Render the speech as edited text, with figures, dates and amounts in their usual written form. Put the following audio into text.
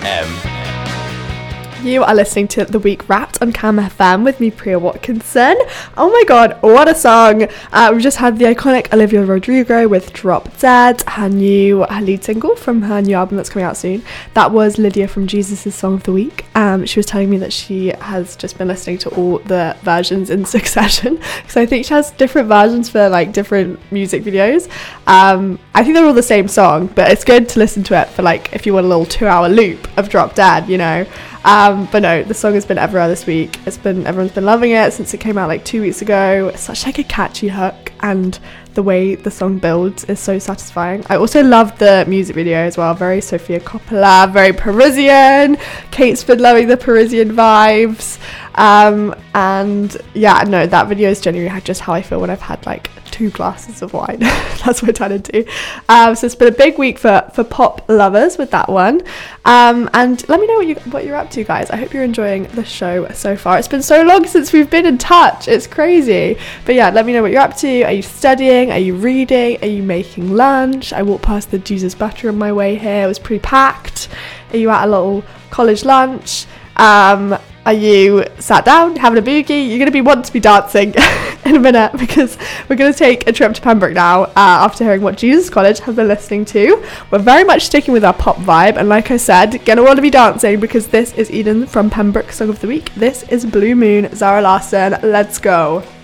You are listening to The Week Wrapped on Cam FM with me, Priya Watkinson. Oh my god, what a song. We just had the iconic Olivia Rodrigo with Drop Dead, her lead single from her new album that's coming out soon. That was Lydia from Jesus' Song of the Week. She was telling me that she has just been listening to all the versions in succession, because I think she has different versions for like different music videos. I think they're all the same song, but it's good to listen to it for like if you want a little 2-hour loop of Drop Dead, you know. But no, the song has been everywhere this week. Everyone's been loving it since it came out like 2 weeks ago. It's such like a catchy hook, and the way the song builds is so satisfying. I also love the music video as well. Very Sofia Coppola, very Parisian. Kate's been loving the Parisian vibes. And yeah, no, that video is genuinely just how I feel when I've had like 2 glasses of wine. That's what I turn into. So it's been a big week for pop lovers with that one. And let me know what you're up to, guys. I hope you're enjoying the show so far. It's been so long since we've been in touch. It's crazy. But yeah, let me know what you're up to. Are you studying? Are you reading? Are you making lunch? I walked past the Jesus Butter on my way here. It was pretty packed. Are you at a little college lunch? Are you sat down having a boogie? You're going to be wanting to be dancing in a minute, because we're going to take a trip to Pembroke now after hearing what Jesus College have been listening to. We're very much sticking with our pop vibe, and like I said, going to want to be dancing because this is Eden from Pembroke Song of the Week. This is Blue Moon, Zara Larsson. Let's go.